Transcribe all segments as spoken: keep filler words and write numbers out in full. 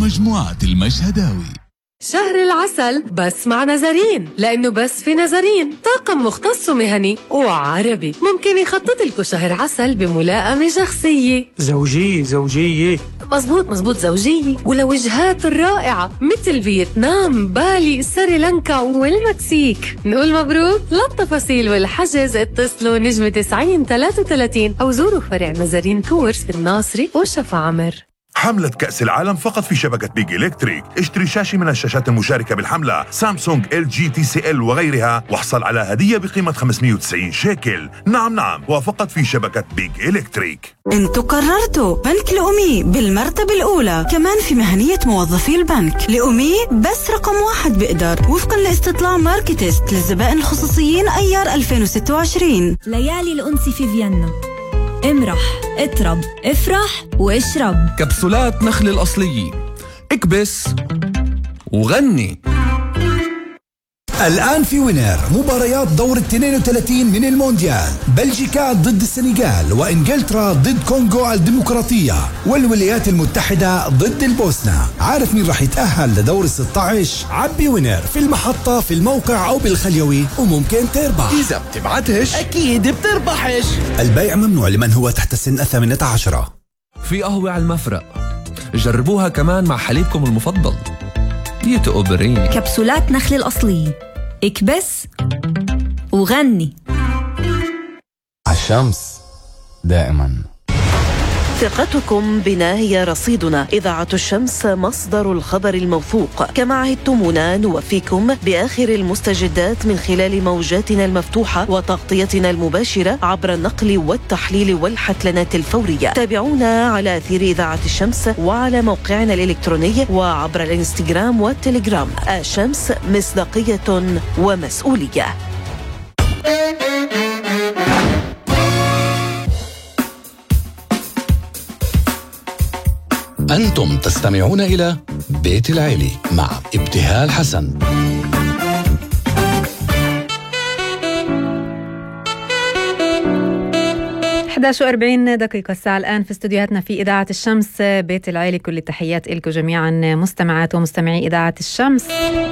ومجموعة المشهداوي. شهر العسل بس مع نزارين، لأنه بس في نزارين طاقم مختص ومهني وعربي ممكن يخطط لكم شهر عسل بملائمة شخصية. زوجية زوجية مزبوط مزبوط زوجية، ولوجهات رائعة مثل فيتنام، بالي، سريلانكا والمكسيك. نقول مبروك. للتفاصيل والحجز اتصلوا نجمة تسعين ثلاثة وثلاثين أو زوروا فرع نزارين كورس في الناصري وشفا عمر. حملة كأس العالم فقط في شبكة بيج إلكتريك. اشتري شاشة من الشاشات المشاركة بالحملة، سامسونج، إل جي، تي سي إل وغيرها، واحصل على هدية بقيمة خمسمية وتسعين شيكل. نعم نعم، وفقط في شبكة بيج إلكتريك. انتوا قررتوا بنك الأمي بالمرتبة الأولى، كمان في مهنية موظفي البنك. الأمي بس رقم واحد بقدر وفقا لاستطلاع ماركتست للزبائن الخصوصيين أيار ألفين وستة وعشرين. ليالي الأنس في فيينا. امرح، اطرب، افرح واشرب. كبسولات نخل الأصلية، اكبس وغني. الآن في وينر مباريات دور اثنين وثلاثين من المونديال، بلجيكا ضد السنغال، وإنجلترا ضد كونغو الديمقراطية، والولايات المتحدة ضد البوسنة. عارف مين رح يتأهل لدور الستة عشر؟ عبي وينر في المحطة، في الموقع أو بالخليوي، وممكن تربح. إذا بتبعتش أكيد بتربحش. البيع ممنوع لمن هو تحت السن الثامنة عشرة. في قهوة على المفرق، جربوها كمان مع حليبكم المفضل يتقوا بريني. كبسولات نخل الأصلية، اكبس وغني. الشمس دائما. ثقتكم بنا هي رصيدنا. إذاعة الشمس مصدر الخبر الموثوق. كما عهدتمونا نوفيكم بآخر المستجدات من خلال موجاتنا المفتوحة وتغطيتنا المباشرة عبر النقل والتحليل والحتلنات الفورية. تابعونا على أثير إذاعة الشمس وعلى موقعنا الإلكتروني وعبر الإنستغرام والتليجرام. الشمس مصداقية ومسؤولية. أنتم تستمعون إلى بيت العيلة مع ابتهال حسن. إحدى عشر وأربعين دقيقة الساعة الآن في استوديوهاتنا في إذاعة الشمس بيت العيلة. كل التحيات إلكم جميعا مستمعات ومستمعي إذاعة الشمس.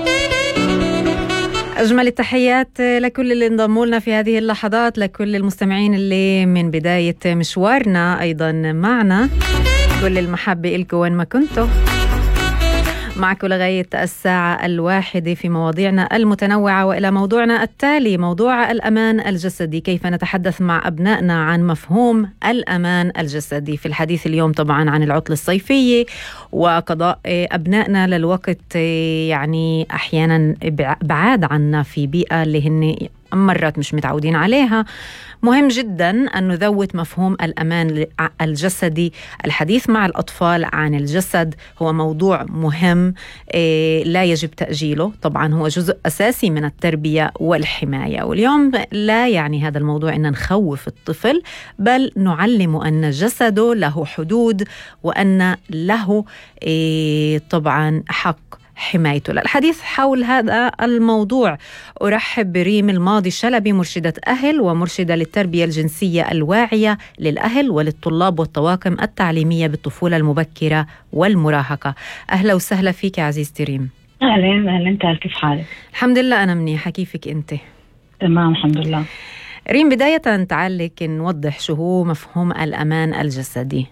أجمل التحيات لكل اللي انضموا لنا في هذه اللحظات، لكل المستمعين اللي من بداية مشوارنا أيضا معنا. كل المحبة إلكم وين ما كنتوا، معكم لغاية الساعة الواحدة في مواضيعنا المتنوعة. وإلى موضوعنا التالي، موضوع الأمان الجسدي. كيف نتحدث مع أبنائنا عن مفهوم الأمان الجسدي؟ في الحديث اليوم طبعا عن العطلة الصيفية وقضاء أبنائنا للوقت يعني أحيانا بعاد عنا في بيئة اللي هن مرات مش متعودين عليها. مهم جدا أن نذوت مفهوم الأمان الجسدي. الحديث مع الأطفال عن الجسد هو موضوع مهم لا يجب تأجيله. طبعا هو جزء أساسي من التربية والحماية، واليوم لا يعني هذا الموضوع أن نخوف الطفل، بل نعلم أن جسده له حدود وأن له طبعا حق حمايته. للحديث حول هذا الموضوع أرحب بريم الماضي الشلبي، مرشدة أهل ومرشدة للتربية الجنسية الواعية للأهل وللطلاب والطواقم التعليمية بالطفولة المبكرة والمراهقة. أهلا وسهلا فيك عزيزتي ريم. أهلا أهلا، تعال كيف حالك؟ الحمد لله أنا منيحة، كيفك أنت؟ تمام الحمد لله. ريم، بداية تعالك نوضح شو هو مفهوم الأمان الجسدي.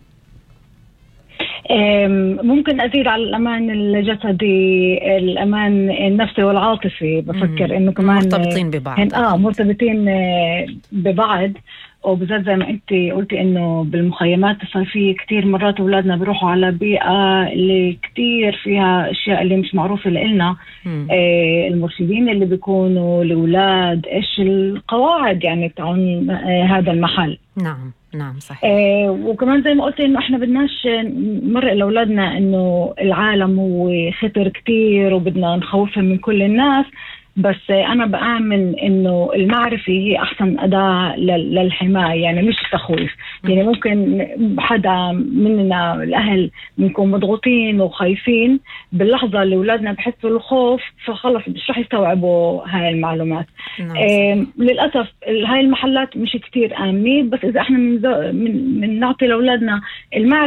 ممكن أزيد على الأمان الجسدي الأمان النفسي والعاطفي. بفكر إنه كمان مرتبطين ببعض. آه مرتبطين ببعض، وبالذات زي ما أنت قلتي إنه بالمخيمات الصيفية كتير مرات أولادنا بيروحوا على بيئة اللي كتير فيها أشياء اللي مش معروفة لإلنا. آه المرشدين اللي بيكونوا الأولاد إيش القواعد يعني تعون آه هذا المحل. نعم نعم صحيح. آه وكمان زي ما قلت إنه إحنا بدناش نمرق لأولادنا إنه العالم هو خطر كتير وبدنا نخوفهم من كل الناس، بس أنا بآمن إنه المعرفة هي أحسن أداة للحماية، يعني مش التخويف. يعني ممكن حدا مننا الأهل بنكون مضغوطين وخايفين، باللحظة اللي أولادنا بحسوا الخوف فخلص مش رح يستوعبوا هاي المعلومات. آه للأسف هاي المحلات مش كتير آمنة، بس إذا إحنا من من من نعطي لأولادنا المعرفة